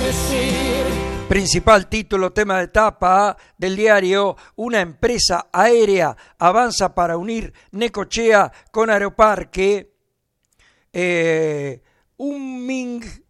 Principal título, tema de tapa del diario: una empresa aérea avanza para unir Necochea con Aeroparque. Un Ming